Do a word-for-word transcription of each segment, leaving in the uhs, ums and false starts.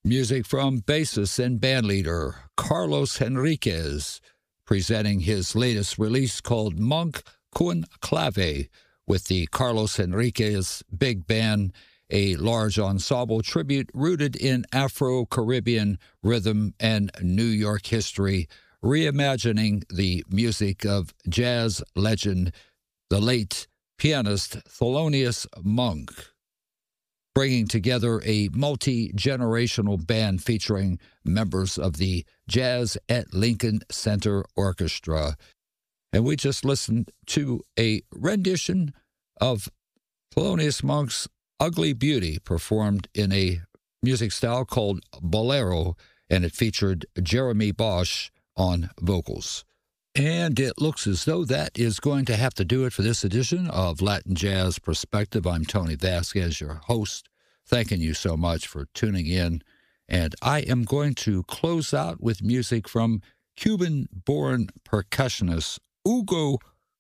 Music from bassist and bandleader Carlos Henriquez, presenting his latest release called Monk Con Clave with the Carlos Henriquez Big Band, a large ensemble tribute rooted in Afro-Caribbean rhythm and New York history, reimagining the music of jazz legend, the late pianist Thelonious Monk, bringing together a multi-generational band featuring members of the Jazz at Lincoln Center Orchestra. And we just listened to a rendition of Thelonious Monk's Ugly Beauty, performed in a music style called Bolero, and it featured Jeremy Bosch on vocals. And it looks as though that is going to have to do it for this edition of Latin Jazz Perspective. I'm Tony Vasquez, your host, thanking you so much for tuning in. And I am going to close out with music from Cuban-born percussionist Hugo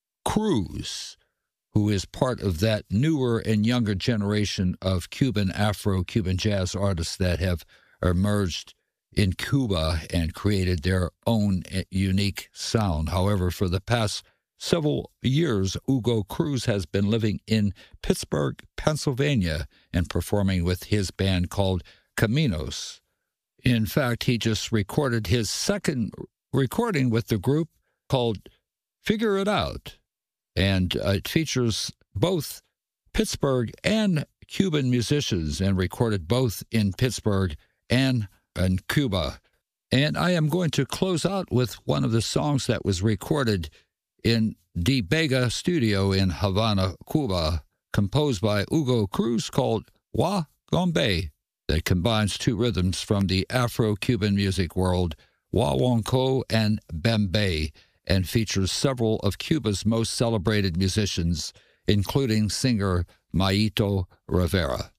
Cruz, who is part of that newer and younger generation of Cuban, Afro-Cuban jazz artists that have emerged in Cuba and created their own unique sound. However, for the past several years, Hugo Cruz has been living in Pittsburgh, Pennsylvania, and performing with his band called Caminos. In fact, he just recorded his second recording with the group called Figure It Out, and uh, it features both Pittsburgh and Cuban musicians, and recorded both in Pittsburgh and in Cuba. And I am going to close out with one of the songs that was recorded in De Vega Studio in Havana, Cuba, composed by Hugo Cruz, called Wa Gombe, that combines two rhythms from the Afro-Cuban music world, Guaguancó and Bembe, and features several of Cuba's most celebrated musicians, including singer Mayito Rivera.